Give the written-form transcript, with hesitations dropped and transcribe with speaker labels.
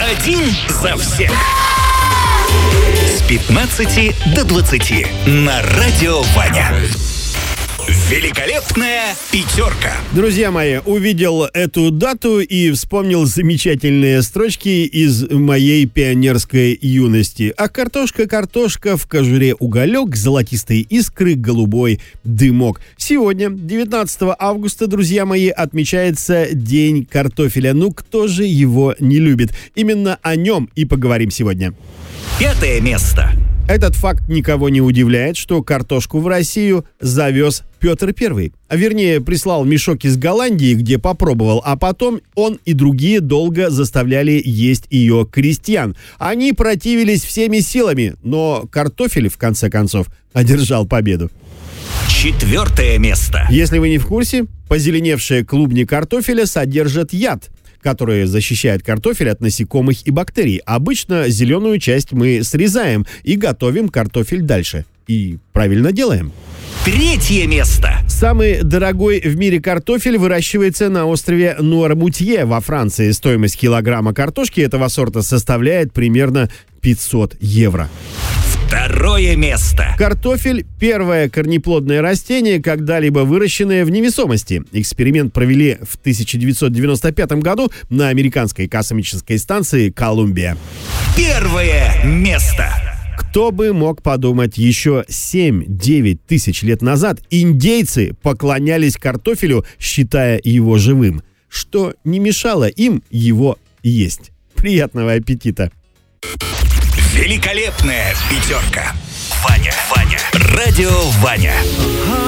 Speaker 1: Один за всех. С 15 до 20 на Радио Ваня. Великолепная пятерка.
Speaker 2: Друзья мои, увидел эту дату и вспомнил замечательные строчки из моей пионерской юности. А картошка, картошка, в кожуре уголек, золотистые искры, голубой дымок. Сегодня, 19 августа, друзья мои, отмечается День картофеля. Ну, кто же его не любит? Именно о нем и поговорим сегодня.
Speaker 1: 5 место.
Speaker 2: Этот факт никого не удивляет, что картошку в Россию завез Петр I. А вернее, прислал мешок из Голландии, где попробовал, а потом он и другие долго заставляли есть ее крестьян. Они противились всеми силами, но картофель, в конце концов, одержал победу.
Speaker 1: 4 место.
Speaker 2: Если вы не в курсе, позеленевшие клубни картофеля содержат яд, который защищает картофель от насекомых и бактерий. Обычно зеленую часть мы срезаем и готовим картофель дальше. И правильно делаем.
Speaker 1: 3 место.
Speaker 2: Самый дорогой в мире картофель выращивается на острове Нуармутье во Франции. Стоимость килограмма картошки этого сорта составляет примерно 500 евро.
Speaker 1: 2 место.
Speaker 2: Картофель – первое корнеплодное растение, когда-либо выращенное в невесомости. Эксперимент провели в 1995 году на американской космической станции «Колумбия».
Speaker 1: 1 место.
Speaker 2: Кто бы мог подумать, еще 7-9 тысяч лет назад индейцы поклонялись картофелю, считая его живым, что не мешало им его есть. Приятного аппетита!
Speaker 1: Великолепная пятерка. Ваня. Радио Ваня.